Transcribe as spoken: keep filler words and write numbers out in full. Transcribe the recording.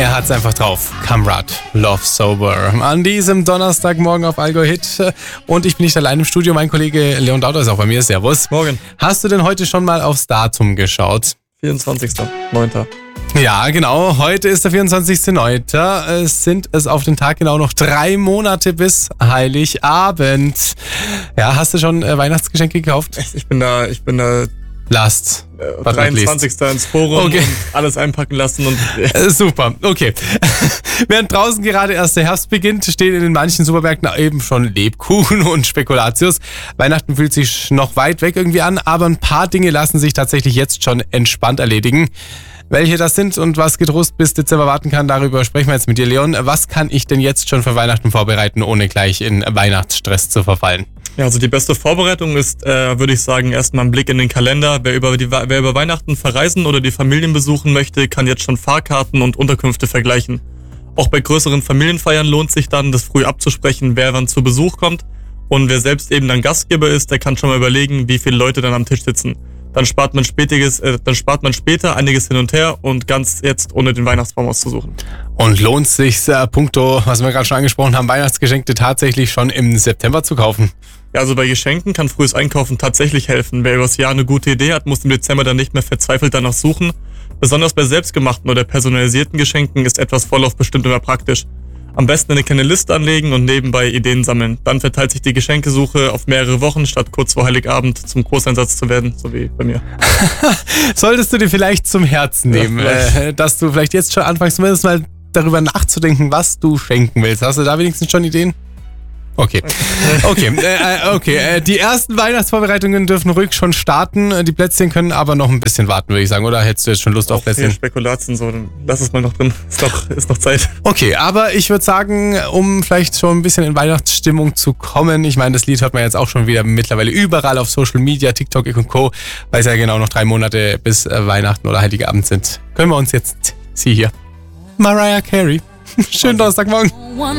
Er hat's einfach drauf. Kamrat, Love Sober. An diesem Donnerstagmorgen auf Allgäu Hit. Und ich bin nicht allein im Studio. Mein Kollege Leon Dauter ist auch bei mir. Servus. Morgen. Hast du denn heute schon mal aufs Datum geschaut? vierundzwanzigster neunter Ja, genau. Heute ist der vierundzwanzigster neunter Es sind es auf den Tag genau noch drei Monate bis Heiligabend. Ja, hast du schon äh, Weihnachtsgeschenke gekauft? Ich bin da, ich bin da Last. äh, dreiundzwanzigster ins Forum Okay. und alles einpacken lassen und Äh, Super, okay. Während draußen gerade erst der Herbst beginnt, stehen in den manchen Supermärkten eben schon Lebkuchen und Spekulatius. Weihnachten fühlt sich noch weit weg irgendwie an, aber ein paar Dinge lassen sich tatsächlich jetzt schon entspannt erledigen. Welche das sind und was getrost bis Dezember warten kann, darüber sprechen wir jetzt mit dir, Leon. Was kann ich denn jetzt schon für Weihnachten vorbereiten, ohne gleich in Weihnachtsstress zu verfallen? ja, also die beste Vorbereitung ist, äh, würde ich sagen, erstmal ein Blick in den Kalender. Wer über, die, wer über Weihnachten verreisen oder die Familien besuchen möchte, kann jetzt schon Fahrkarten und Unterkünfte vergleichen. Auch bei größeren Familienfeiern lohnt sich dann, das früh abzusprechen, wer wann zu Besuch kommt. Und wer selbst eben dann Gastgeber ist, der kann schon mal überlegen, wie viele Leute dann am Tisch sitzen. Dann spart man spätiges, äh, dann spart man später einiges hin und her und ganz jetzt ohne den Weihnachtsbaum auszusuchen. Und lohnt sich äh, punkto, was wir gerade schon angesprochen haben, Weihnachtsgeschenke tatsächlich schon im September zu kaufen? Ja, also bei Geschenken kann frühes Einkaufen tatsächlich helfen. Wer übers Jahr eine gute Idee hat, muss im Dezember dann nicht mehr verzweifelt danach suchen. Besonders bei selbstgemachten oder personalisierten Geschenken ist etwas Vorlauf bestimmt immer praktisch. Am besten eine kleine Liste anlegen und nebenbei Ideen sammeln. Dann verteilt sich die Geschenkesuche auf mehrere Wochen, statt kurz vor Heiligabend zum Großeinsatz zu werden, so wie bei mir. Solltest du dir vielleicht zum Herzen nehmen, Ja, äh, dass du vielleicht jetzt schon anfängst, zumindest mal darüber nachzudenken, was du schenken willst. Hast du da wenigstens schon Ideen? Okay, okay, äh, okay. Äh, die ersten Weihnachtsvorbereitungen dürfen ruhig schon starten. Die Plätzchen können aber noch ein bisschen warten, würde ich sagen. Oder hättest du jetzt schon Lust auf Auch hier Plätzchen? Spekulation, so, dann lass es mal noch drin. Ist noch, ist noch Zeit. Okay, aber ich würde sagen, um vielleicht schon ein bisschen in Weihnachtsstimmung zu kommen, ich meine, das Lied hört man jetzt auch schon wieder mittlerweile überall auf Social Media, TikTok und Co., weil es ja genau noch drei Monate bis äh, Weihnachten oder Heiligabend sind. Können wir uns jetzt, sie hier, Mariah Carey. Schönen Donnerstagmorgen.